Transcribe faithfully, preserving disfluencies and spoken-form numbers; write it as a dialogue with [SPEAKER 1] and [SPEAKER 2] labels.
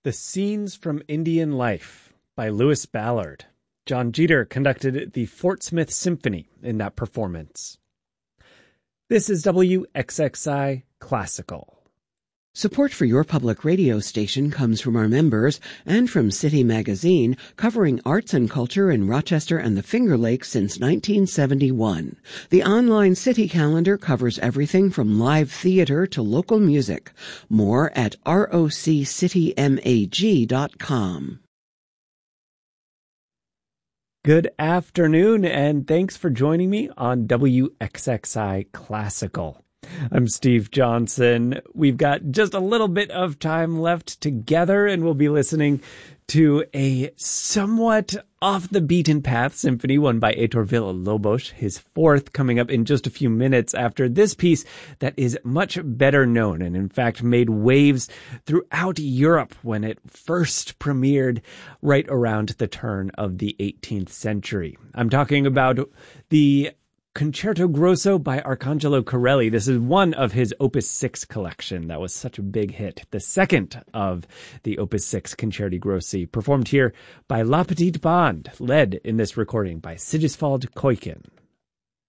[SPEAKER 1] The Scenes from Indian Life by Lewis Ballard. John Jeter conducted the Fort Smith Symphony in that performance. This is W X X I Classical.
[SPEAKER 2] Support for your public radio station comes from our members and from City Magazine, covering arts and culture in Rochester and the Finger Lakes since nineteen seventy-one. The online City calendar covers everything from live theater to local music. More at roc city mag dot com.
[SPEAKER 1] Good afternoon, and thanks for joining me on W X X I Classical. I'm Steve Johnson. We've got just a little bit of time left together, and we'll be listening to a somewhat off-the-beaten-path symphony, one by Heitor Villa-Lobos, his fourth, coming up in just a few minutes after this piece that is much better known and, in fact, made waves throughout Europe when it first premiered right around the turn of the eighteenth century. I'm talking about the Concerto Grosso by Arcangelo Corelli. This is one of his Opus six collection that was such a big hit. The second of the Opus six Concerti Grossi, performed here by La Petite Bande, led in this recording by Sigiswald Keuken.